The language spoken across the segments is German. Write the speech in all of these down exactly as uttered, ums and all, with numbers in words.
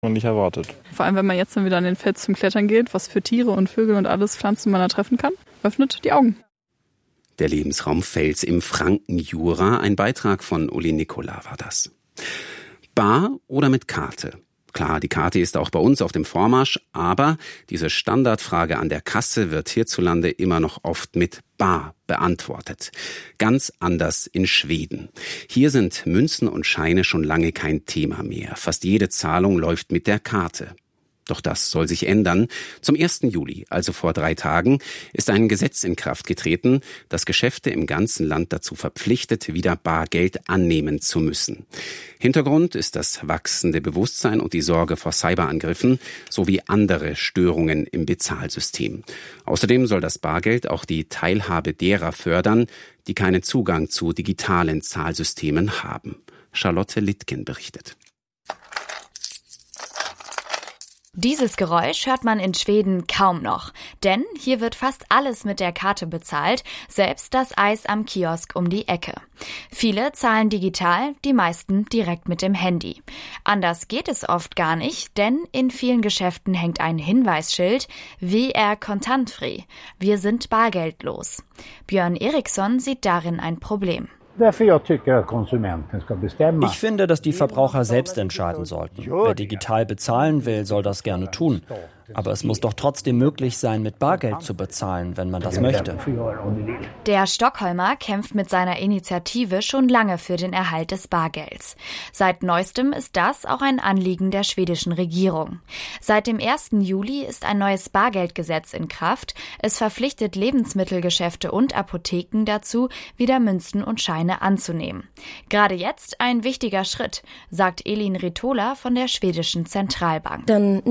man nicht erwartet. Vor allem, wenn man jetzt dann wieder an den Fels zum Klettern geht, was für Tiere und Vögel und alles Pflanzen man da treffen kann, öffnet die Augen. Der Lebensraum Fels im Frankenjura, ein Beitrag von Uli Nicola war das. Bar oder mit Karte? Klar, die Karte ist auch bei uns auf dem Vormarsch, aber diese Standardfrage an der Kasse wird hierzulande immer noch oft mit bar beantwortet. Ganz anders in Schweden. Hier sind Münzen und Scheine schon lange kein Thema mehr. Fast jede Zahlung läuft mit der Karte. Doch das soll sich ändern. Zum ersten Juli, also vor drei Tagen, ist ein Gesetz in Kraft getreten, das Geschäfte im ganzen Land dazu verpflichtet, wieder Bargeld annehmen zu müssen. Hintergrund ist das wachsende Bewusstsein und die Sorge vor Cyberangriffen sowie andere Störungen im Bezahlsystem. Außerdem soll das Bargeld auch die Teilhabe derer fördern, die keinen Zugang zu digitalen Zahlsystemen haben. Charlotte Littgen berichtet. Dieses Geräusch hört man in Schweden kaum noch, denn hier wird fast alles mit der Karte bezahlt, selbst das Eis am Kiosk um die Ecke. Viele zahlen digital, die meisten direkt mit dem Handy. Anders geht es oft gar nicht, denn in vielen Geschäften hängt ein Hinweisschild, W R kontantfri, wir sind bargeldlos. Björn Eriksson sieht darin ein Problem. Ich finde, dass die Verbraucher selbst entscheiden sollten. Wer digital bezahlen will, soll das gerne tun. Aber es muss doch trotzdem möglich sein, mit Bargeld zu bezahlen, wenn man das möchte. Der Stockholmer kämpft mit seiner Initiative schon lange für den Erhalt des Bargelds. Seit neuestem ist das auch ein Anliegen der schwedischen Regierung. Seit dem ersten Juli ist ein neues Bargeldgesetz in Kraft. Es verpflichtet Lebensmittelgeschäfte und Apotheken dazu, wieder Münzen und Scheine anzunehmen. Gerade jetzt ein wichtiger Schritt, sagt Elin Ritola von der schwedischen Zentralbank.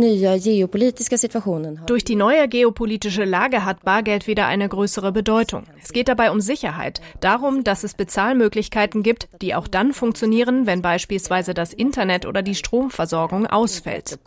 Durch die neue geopolitische Lage hat Bargeld wieder eine größere Bedeutung. Es geht dabei um Sicherheit, darum, dass es Bezahlmöglichkeiten gibt, die auch dann funktionieren, wenn beispielsweise das Internet oder die Stromversorgung ausfällt.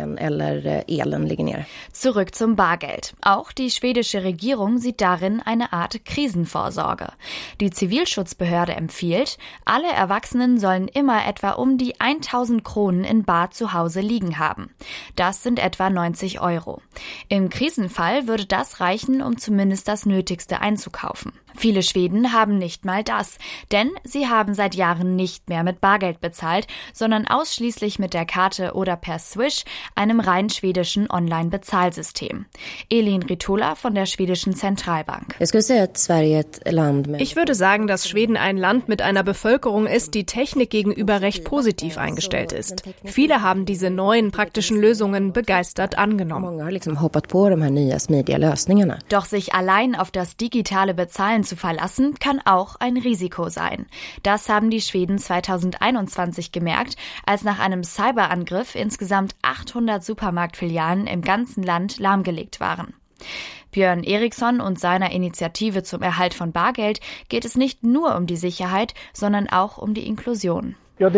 Zurück zum Bargeld. Auch die schwedische Regierung sieht darin eine Art Krisenvorsorge. Die Zivilschutzbehörde empfiehlt, alle Erwachsenen sollen immer etwa um die tausend Kronen in bar zu Hause liegen haben. Das sind etwa neunzig Euro. Im Krisenfall würde das reichen, um zumindest das Nötigste einzukaufen. Viele Schweden haben nicht mal das, denn sie haben seit Jahren nicht mehr mit Bargeld bezahlt, sondern ausschließlich mit der Karte oder per Swish, einem rein schwedischen Online-Bezahlsystem. Elin Ritola von der schwedischen Zentralbank. Ich würde sagen, dass Schweden ein Land mit einer Bevölkerung ist, die Technik gegenüber recht positiv eingestellt ist. Viele haben diese neuen praktischen Lösungen begeistert angenommen. Doch sich allein auf das digitale Bezahlen zu verlassen, kann auch ein Risiko sein. Das haben die Schweden zweitausendeinundzwanzig gemerkt, als nach einem Cyberangriff insgesamt achthundert Supermarktfilialen im ganzen Land lahmgelegt waren. Björn Eriksson und seiner Initiative zum Erhalt von Bargeld geht es nicht nur um die Sicherheit, sondern auch um die Inklusion.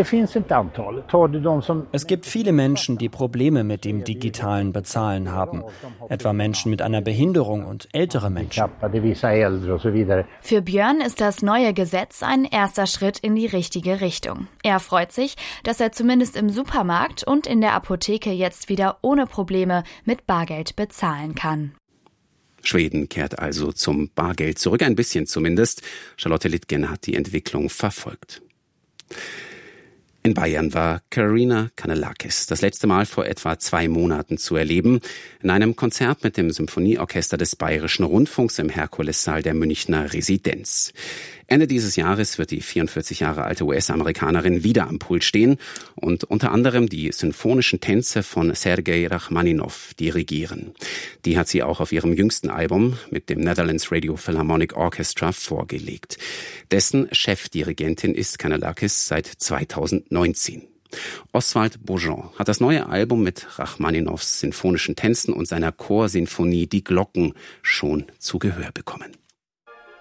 Es gibt viele Menschen, die Probleme mit dem digitalen Bezahlen haben, etwa Menschen mit einer Behinderung und ältere Menschen. Für Björn ist das neue Gesetz ein erster Schritt in die richtige Richtung. Er freut sich, dass er zumindest im Supermarkt und in der Apotheke jetzt wieder ohne Probleme mit Bargeld bezahlen kann. Schweden kehrt also zum Bargeld zurück, ein bisschen zumindest. Charlotte Littgen hat die Entwicklung verfolgt. In Bayern war Karina Kanellakis das letzte Mal vor etwa zwei Monaten zu erleben, in einem Konzert mit dem Symphonieorchester des Bayerischen Rundfunks im Herkulessaal der Münchner Residenz. Ende dieses Jahres wird die vierundvierzig Jahre alte U S-Amerikanerin wieder am Pult stehen und unter anderem die symphonischen Tänze von Sergei Rachmaninow dirigieren. Die hat sie auch auf ihrem jüngsten Album mit dem Netherlands Radio Philharmonic Orchestra vorgelegt. Dessen Chefdirigentin ist Kanellakis seit zweitausendneunzehn. Oswald Beaujean hat das neue Album mit Rachmaninows sinfonischen Tänzen und seiner Chorsinfonie Die Glocken schon zu Gehör bekommen.